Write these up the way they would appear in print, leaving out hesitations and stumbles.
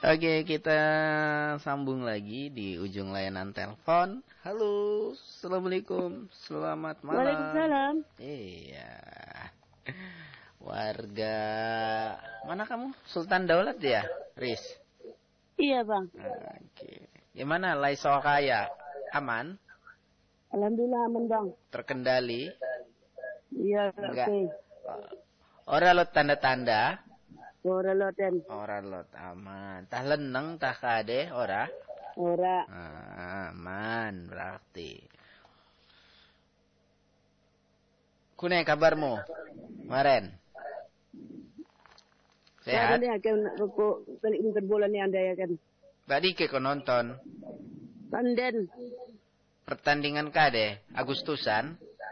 Oke, kita sambung lagi di ujung layanan telepon. Halo, assalamualaikum, selamat malam. Waalaikumsalam. Iya. Warga mana kamu? Sultan Daulat ya, Riz? Iya bang. Oke. Gimana Laisokaya? Aman? Alhamdulillah aman bang. Terkendali? Iya. Enggak. Oke. Ora lot tanda-tanda? Ora loten. Ora lot aman. Tah leneng tah kade ora? Ora. Aman berarti. Kune kabarmu? Maren. Sehat? Ini akan rokok balik mungkin bulan ni anda ya kan. Tadi ke nonton Tanden. pertandingan kade Agustusan.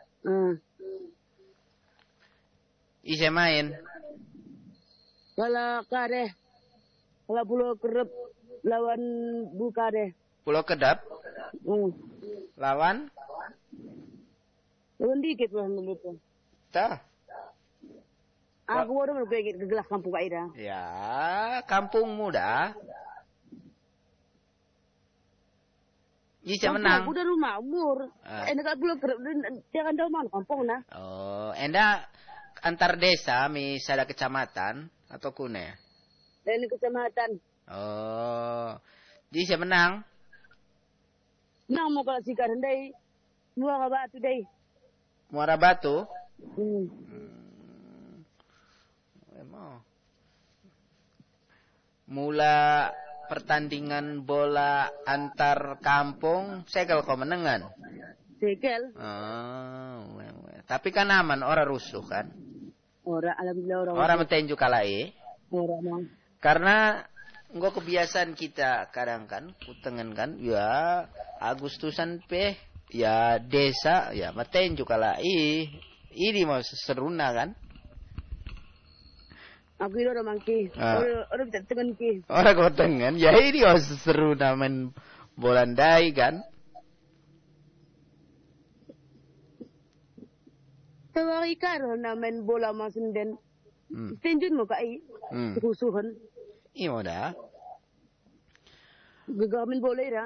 Ise main. Kalau kade, kalau pulau kerep lawan buka deh. Pulau Kedap lawan Lawan dikit lah begitu. tah. Aku baru berpikir kegelas kampung Aida. Ya, kampung muda. Ise menang. Aku udah rumah umur. Enak pulau kerep jangan tahu mana kampung nah. Oh, enda antar desa misalnya kecamatan atau kune? Dan kecamatan. Oh, jadi siapa menang? Nang mau kalau si karendai, muara batu deh. Muara Batu? Emang. Mula pertandingan bola antar kampung, segel kau menengan. Segel. Oh, tapi kan aman, orang rusuh kan? Alhamdulillah Orang metenju kalai. Orang. Karena enggak kebiasaan kita kadang kan, kutengen kan, ya Agustusan ya desa, ya metenju kalai. Ini mau seruna kan? Aku itu orang mangki. Orang bisa tengen ki. Orang kau tengen, ya ini mau seruna main bolandai kan? Tawari karo na main bola masin den. Tinjun mo kai. Kusuhan. Iya dah. Gagamin bola ira.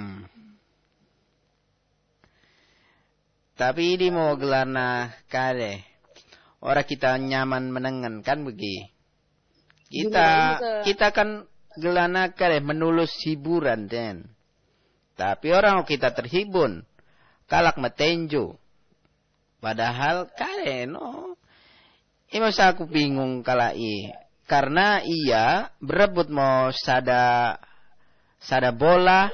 Tapi ini mau gelana kade. Orang kita nyaman menengan kan begi. Kita kan gelana kade menulus hiburan den. Tapi orang kita terhibun. Kalak metenju. Padahal kade no. Ini masa aku bingung kalai. Karena ia berebut mau sada bola.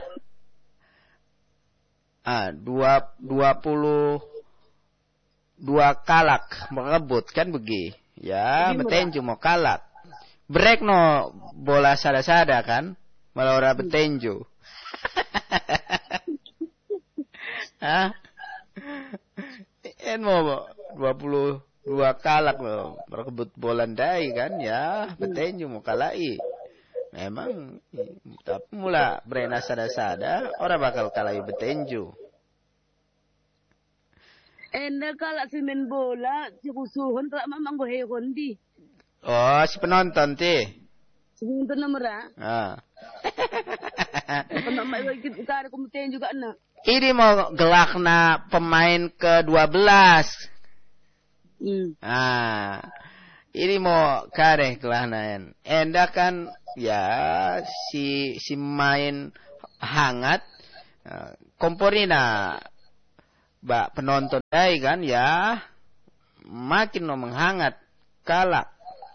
22 kalak merebut kan begi. Ya, metenju mau kalak. Break no bola sada-sada kan. Malah ora betenju. Hah? Mau 22 kalak loh merebut bolandai kan ya betenju mau kalai. Memang tapi mula brena sada-sada orang bakal kalai betenju. Enak kalau si main bola si kusuhan kalau mamang go heron di. Oh si penonton ti. Si penonton nomor Kalau mai ikut kare komiten juga na. Ini mau gelakna pemain ke-12. Ini mau kare gelakna. Enda kan ya si main hangat komporina bak penonton dai kan ya makin no menghangat kalak.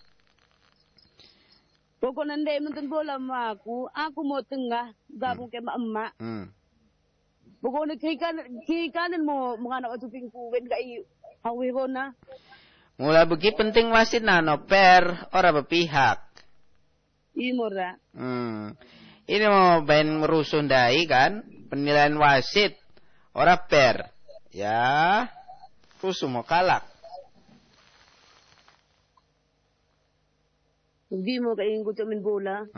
Pokoknya ndai nonton bola sama aku mau tengah gabung ke emak. Pokoknya kiri kanan mau menganak waktu pingku ben gai hawi rona. Mula begi penting wasit nano per ora berpihak. Imora. Ini mau main merusuh dai kan penilaian wasit ora per. Ya rusuh mau kalak. Hindi mo kayo gusto main bola.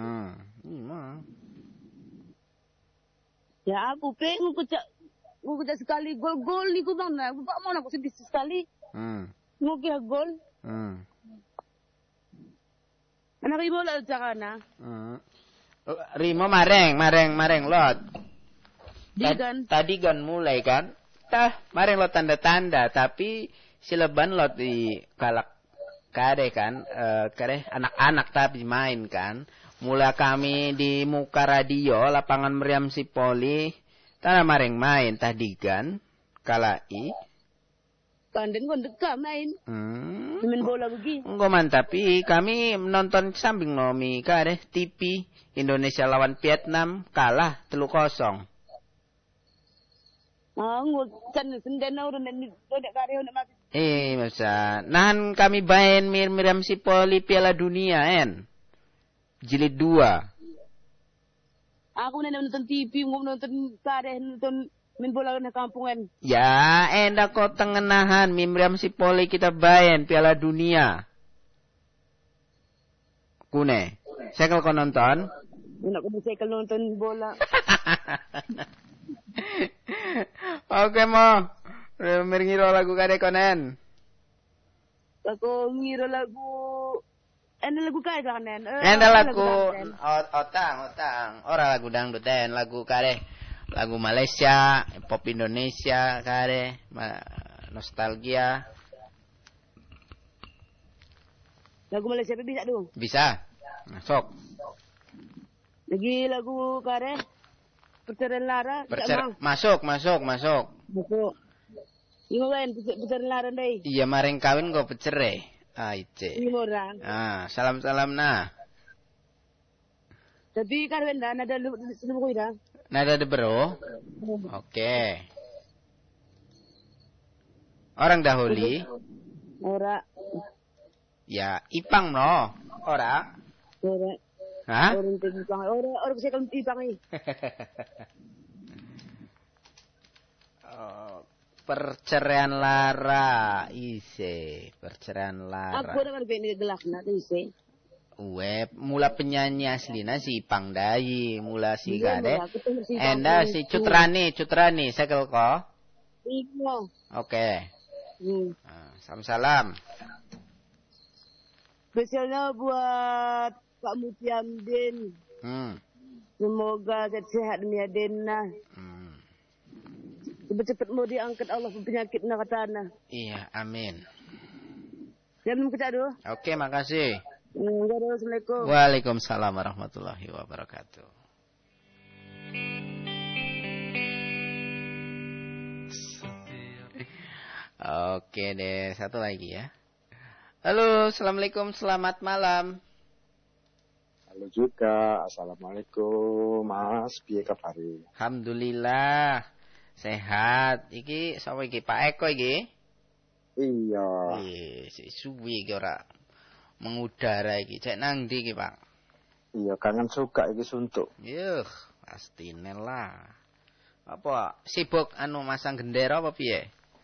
Ya aku pengen ngukuca sekali gol ni ko bang na. Ba mo na ko sedih sekali. Ngukuca gol. Hmm. Anak ibu lah cakap na. Rimo mareng lot. Tadi kan mulai kan. Mareng lot tanda-tanda tapi sileban lot di kalak kade kan, anak-anak tapi main kan. Mula kami di muka radio lapangan Meriam Sipoli, tanah mareng main tadi kan, kalai. Kanden kon deka main. Main bola begini. Ngoman tapi kami menonton samping nomi kade TV Indonesia lawan Vietnam kalah 3-0. Kan sendena udah nek kareo nek mati. Masa. Nahan kami bayan Meriam Sipoli Piala Dunia Jilid 2. Aku nonton TV, nonton kare, nonton main bola di kampungan. Ya, enda kau tengenahan Meriam Sipoli kita bayan Piala Dunia. Kune. Sekel kau nonton? Enak kau sekel nonton bola. Oke mo. Ngiro lagu kade konen. Aku ngiro lagu kade konen. Lagu otang. Ora lagu dangdut lagu kade. Lagu Malaysia, pop Indonesia kade, nostalgia. Lagu Malaysia bisa dong? Bisa. Masuk. Lagi lagu kade. Perceraian Lara. Masuk. Masuk. Iya kan, perceraian Lara deh. Iya maring kawin kok bercerai. Ice. 5 orang. Salam nah. Tapi kawin dah, nada lu dah. Nada de bro. Oke. Orang dahuli. Ora. Ya, Ipang no. Ora. Hah? Orang bisa kalau Ipang ni. Perceraian Lara. Perceraian Lara. Aku dengan bini gelak na ise. Mula penyanyi aslina si Ipang Dayi, mula si kade. Enda si Cutrani, sekel ko? Iya. Oke. Salam. Spesialnya buat Pak Mutiamdin. Semoga sehat dunia dena. Cepat-cepat mau diangkat Allah penyakit nakatana. Iya, amin. Jangan kerja dulu. Oke, makasih. Assalamualaikum. Waalaikumsalam warahmatullahi wabarakatuh. Oke deh, satu lagi ya. Halo, assalamualaikum, selamat malam. Halo juga, assalamualaikum, Mas. Piye kabare? Alhamdulillah, sehat. Iki sapa iki? Pak Eko iki? Iya. Si suwi iki ora mengudara iki. Cek nang ndi iki, Pak? Iya, kangen suka iki suntuk. Yuh, pastine lah. Apa sibuk masang gendera apa piye?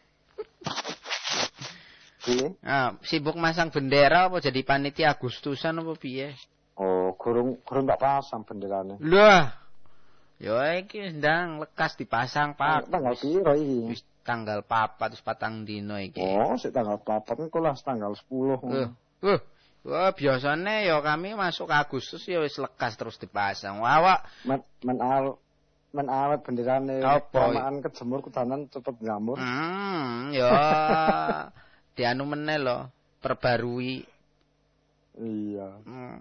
Piye? Sibuk masang bendera apa jadi panitia Agustusan apa piye? Oh, kurung tak pasang benderane. Lah. Ya iki ndang lekas dipasang, Pak. Tanggal piro iki? Wis tanggal 4 wis 4 dina iki. Oh, sik tanggal 4 engko lah tanggal 10. Wah, biasane ya kami masuk Agustus ya wis lekas terus dipasang. Awak men awet benderane kelamaan kejemur kudanan cepet ngamur. Ya dianu meneh lho, perbarui. Iya.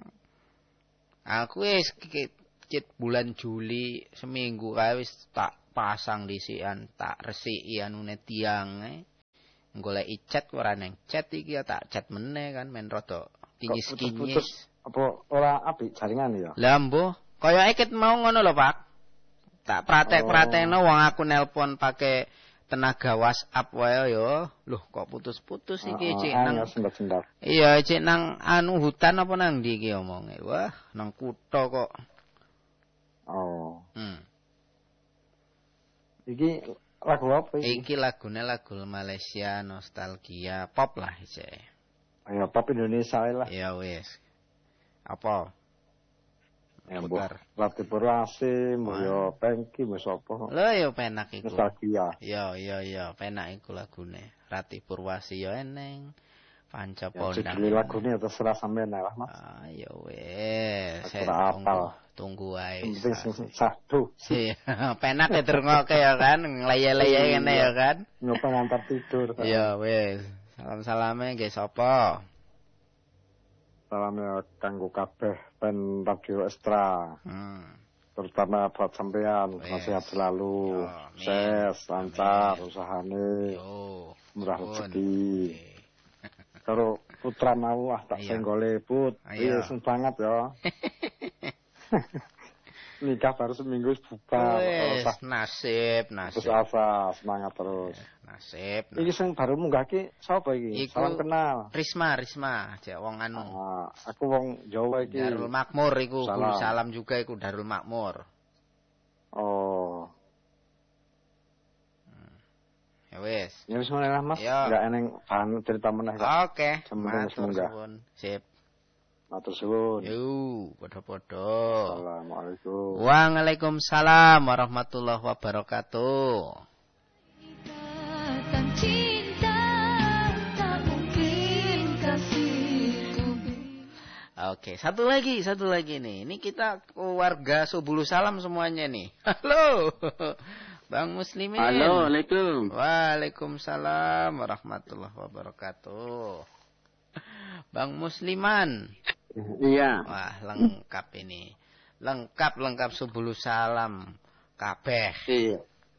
Aku wis bulan Juli seminggu kae wis tak pasang dhisikan, tak resiki anune tiange. Goleki cat ora neng cat iki tak cat meneh kan men rada kinyis-kinyis. Apa ora apik jaringan ya? Lah mbuh, kaya eket mau ngono lho, Pak. Tak pratek-pratekno wong aku nelpon pakai tenaga WhatsApp wae yo. Loh kok putus-putus iki cek nang. Iya, cek nang hutan apa nang ndi iki omonge. Wah, nang kutha kok. Oh. Iki lagu apa iki? Iki lagune lagu Malaysia, nostalgia, pop lah iki. Ayo pop Indonesia lah. Ya wis. Apa? Putar. Latih Purwasi, yo Pengki, mo sapa. Lho yo penak iku. Nostalgia. Yo, penak iku lagune. Ratih Purwasi yo eneng. Panca Pondang. Jadi lagune terserah sampean lah, Mas. Ya wis. Ora apal. tunggu wae. Satu. Penak dirungokke ya kan, ngleye-leye ngene ya kan. Nyoba ngantar tidur. Iya wis. Salam-salame nggih sapa? Salame kanggo kabeh pen Radio Extra. Terutama buat sampean, sehat selalu. Sukses, lancar usahane. Murah rezeki. Karo putra mau tak senggole put. Wis banget ya. Nikah baru seminggu bubar. Nasib. Terus asa semangat terus. Nasib. Iki sing baru munggah ki sapa iki? Salam kenal. Risma, jek wong anu. Aku wong Jawa iki. Darul Makmur iku, guru salam juga iku Darul Makmur. Oh. Ya wis. Ya wis ngene lah Mas. Enggak eneng bahan cerita meneh kok. Oke. Semoga. Sip. Matur suwun. Yo, padha-padha. Assalamualaikum. Waalaikumsalam warahmatullahi wabarakatuh. Oke, satu lagi nih. Ini kita keluarga Subulu Salam semuanya nih. Halo. Bang Muslimin. Halo, Waalaikumsalam. Waalaikumsalam warahmatullahi wabarakatuh. Bang Musliman. Iya. Wah, lengkap ini. Lengkap Subulu Salam. Kabeh. Iya.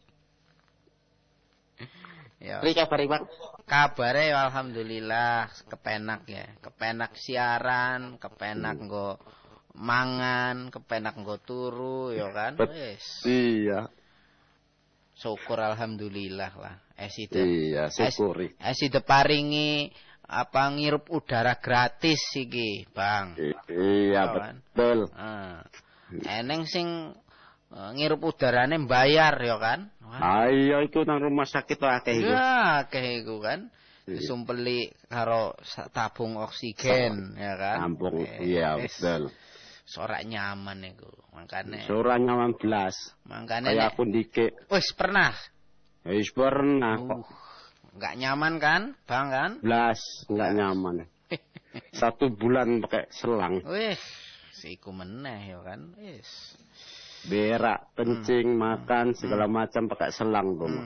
Ya. Pri kabare, Pak? Kabare alhamdulillah kepenak ya. Kepenak siaran, kepenak nggo mangan, kepenak nggo turu ya kan. Wis. Iya. Syukur alhamdulillah lah. Iya, syukuri. Eside paringi apa ngirup udara gratis iki, Bang. Iya, betul. Eneng sing ngirup udarane bayar ya kan. Iya iku nang rumah sakit akeh iku. Ya, akeh iku kan. Disumpeli karo tabung oksigen ya kan. Tampung. Iya, betul. Sorak nyaman iku. Makane. Sorak nyaman blas. Makane kaya aku ndike. Wis pernah. Wis pernah kok. Enggak nyaman kan, Bang kan? Blas, enggak nyaman. 1 bulan pakai selang. Wih, siku meneh ya kan. Wis. Berak, kencing, makan segala macam pakai selang tuh.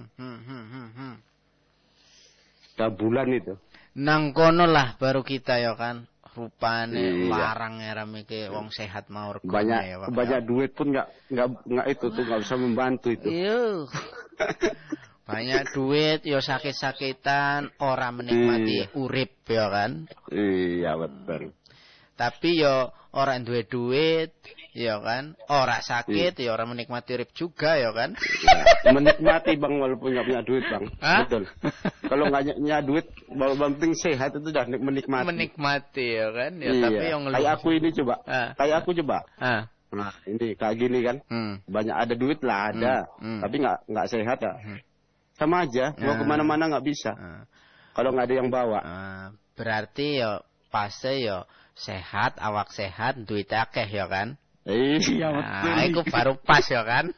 Udah bulan itu. Nang kono lah baru kita ya kan. Rupane larang ngeram iki wong sehat mau regane ya, Pak. Banyak duit pun enggak itu tuh enggak bisa membantu itu. Iya. Banyak duit ya sakit-sakitan, ora menikmati urip ya kan. Iya betul. Tapi ya ora duwe duit ya kan. Ora sakit ya ora menikmati urip juga ya kan. Ya, menikmati Bang walaupun enggak punya duit Bang. Betul. Kalau enggak punya duit penting sehat itu udah menikmati. Menikmati ya kan. Ya iya. Tapi yang kayak aku ini coba. Kayak aku coba. Nah, ini kayak gini kan. Banyak ada duit lah ada. Tapi enggak sehat ya. Sama aja, mau kemana-mana nggak bisa. Kalau nggak ada yang bawa. Berarti ya pasti ya sehat, awak sehat, duit akeh ya kan? Iya betul. Nah, itu baru pas ya kan?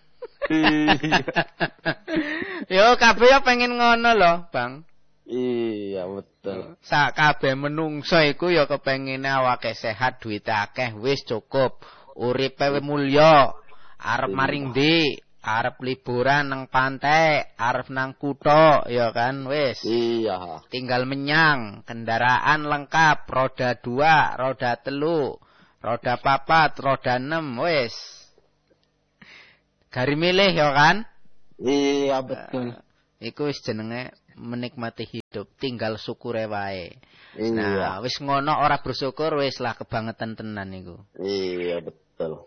Yo kabeh ya pengen ngono loh, Bang. Iya betul. Sak kabeh menungso iku ya kepengine awake sehat, duit akeh, wis cukup. Uripe mulya, arep maring ndi? Arep liburan nang pantai, arep nang kutha, ya kan, wis. Iya. Tinggal menyang, kendaraan lengkap, roda 2, roda 3, roda 4, roda 6, wis. Gari milih ya kan? Iya betul. Iku wis jenenge menikmati hidup, tinggal syukure wae. Iya. Nah, wis ngono ora bersyukur wis lah kebangetan tenan iku. Iya betul.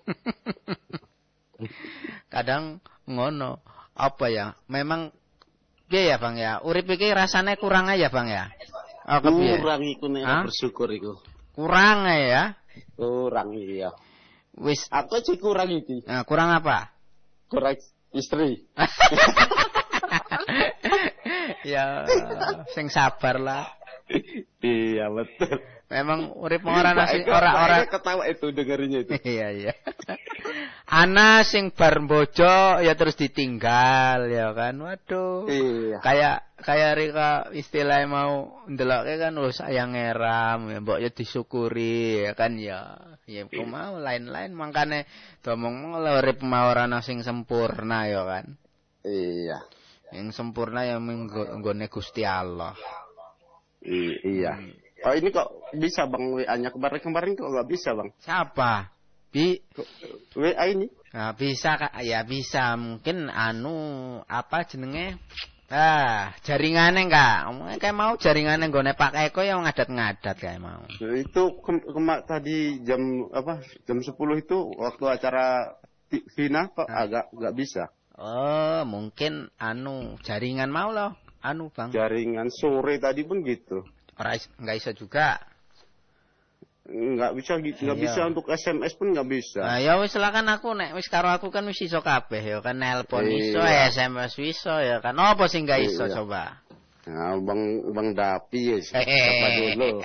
Kadang ngono apa ya memang piye ya Bang ya urip iki rasane kurang aja Bang ya kurang iku nek bersyukur iku kurang ya kurang iya wis aku sih kurang iki kurang apa kurang istri ya sing sabar lah iya betul memang urip ora nasi ora ketawa itu dengerinnya itu iya ana sing bar bojo ya terus ditinggal ya kan. Waduh. Iya. Kayak Rika istilahnya mau ndeloke kan lho sayang ngeram ya mbok ya disyukuri ya kan ya. Ya kok mau lain-lain mangkane domong urip mau ana sing sempurna ya kan. Iya. Yang sempurna ya nggone Gusti Allah. Iya. Oh ini kok bisa Bang WA-nya kemarin kok nggak bisa Bang? Siapa? WA ini? Nah, bisa Kak. Ya bisa mungkin apa jenenge? Jaringane Kak. Kayak mau jaringane nggone Pak Eko yang ngadat-ngadat kayak mau. Itu tadi jam 10 itu waktu acara Vina kok agak nggak bisa. Oh, mungkin jaringan mau loh. Bang. Jaringan sore tadi pun gitu. Nggak bisa juga. Nggak bisa untuk SMS pun nggak bisa. Nah, ya wis lah kan aku nek wis karo aku kan wis iso kabeh ya kan nelpon iso, SMS iso ya kan. Apa sing nggak iso coba? Nah, Bang Dapi ya siapa dulu.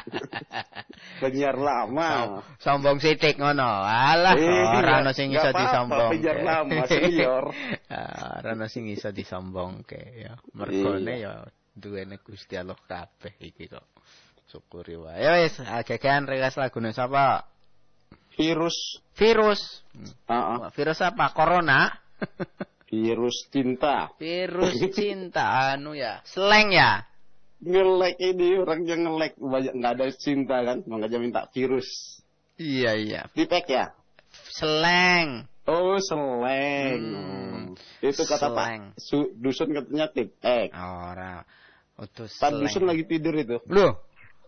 Penyiar lama. Sombong sithik ngono. Alah, ora ono sing iso disombong. Penyiar lama senior. Ora ono sing iso disombongke ya. Mergone ya duwene Gusti Allah kabeh iki kok. Syukuri wae. Ya wis, gegean rekas lagune sapa? Virus. Virus apa? Corona. Virus cinta. Virus cinta ya. Slang ya. Nge-like ini orang yang nge-like banyak nggak ada cinta kan, makanya minta virus. Iya. Dipek ya? Slang. Oh, slang. Itu kata Pak Dusun katanya tipek. Ora. Pak Dusun lagi tidur itu. Loh.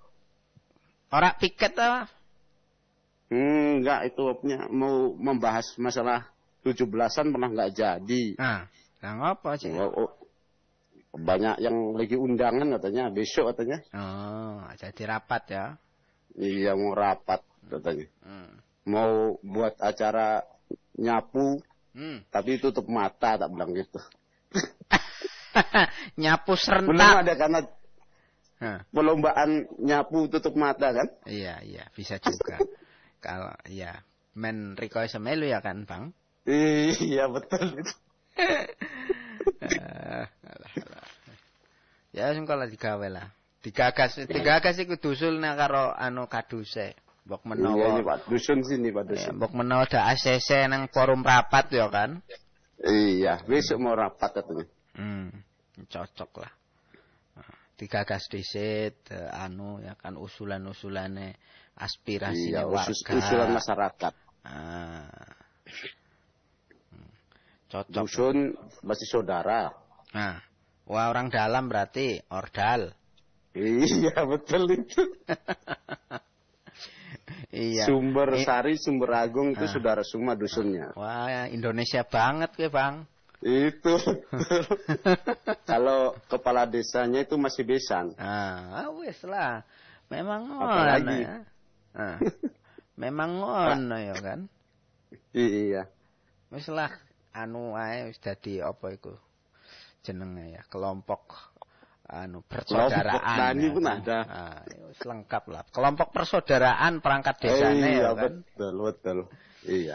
Ora piket apa? Enggak, itu mau membahas masalah 17-an pernah nggak jadi. Nah ngapa sih? Banyak yang lagi undangan katanya, besok katanya. Oh, jadi rapat ya? Iya, mau rapat katanya. Mau buat acara nyapu, tapi tutup mata, tak bilang gitu. Nyapu serentak. Belum ada karena perlombaan nyapu tutup mata kan? Iya, bisa juga. Kalau men Riko Semelu ya kan, Bang? Iya, betul itu. Ya sing kala digawe lah. Digagas iku dusulna karo kaduse. Mbok menawa. Iya, Pak Dusun sini, Pak Dusun. Mbok menawa ada ACC nang forum rapat ya kan? Iya, besok mau rapat katanya. Cocok lah. Digagas dhisik ya kan usulan-usulane aspirasinya warga. Usulan masyarakat. Cocok. Dusun masih saudara. Wah orang dalam berarti ordal. Iya betul itu. Iya. Sumber Sari, Sumber Agung itu saudara semua dusunnya. Wah Indonesia banget ke Bang. Itu. Kalau kepala desanya itu masih besan. Wes lah. Memang ngono ya. Memang ngono ya kan. Iya. Wes lah ae wis dadi apa iku jenenge ya kelompok persaudaraan. Tani pun ada. Wis lengkap lah. Kelompok persaudaraan perangkat desane ya kan. Betul. Iya.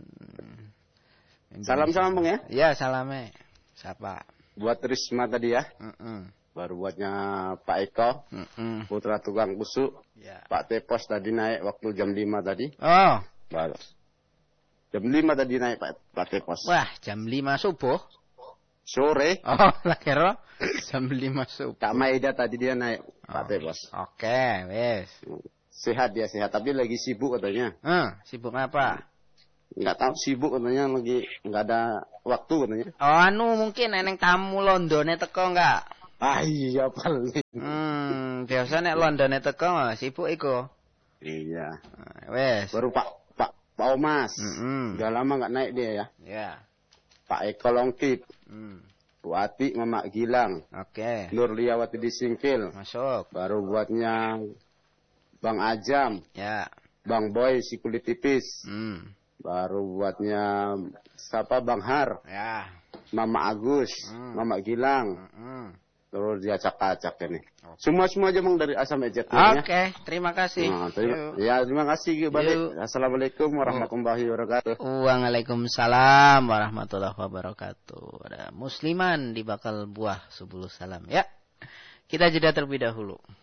Salam Bang ya. Iya, salame. Siapa? Buat Risma tadi ya. Baru buatnya Pak Eko. Putra tukang busuk. Ya. Pak Tepos tadi naik waktu jam 5 tadi. Oh. Baru. Jam 5 tadi naik Pak Tepos. Wah, jam 5 subuh. Sore. Oh, lah kira jam 5 subuh. Kak Maida tadi dia naik Pak Tepos. Oke, wes. Sehat dia sehat, tapi lagi sibuk katanya. Sibuk apa? Nggak tahu, sibuk katanya, lagi nggak ada waktu katanya. Oh, mungkin eneng tamu Londone teko enggak? Iya paling. Biasa nek Londone teko sibuk iku. Iya. Wes. Baru Pak Omas. Udah lama nggak naik dia ya. Iya. Pak Eko Longkip. Bu Ati Mamak Gilang. Oke. Nur Liawati di Singkil. Masuk. Baru buatnya Bang Ajam. Ya. Bang Boy si kulit tipis. Baru buatnya siapa Bang Har. Ya. Mama Agus, Mama Gilang. Terus diacak-acak ini. Semua aja Bang dari Asam Ejet. Oke, terima kasih. Nah, terima kasih balik. Assalamualaikum warahmatullahi wabarakatuh. Waalaikumsalam warahmatullahi wabarakatuh. Ada Musliman di Bakal Buah Subul Salam ya. Kita jeda terlebih dahulu.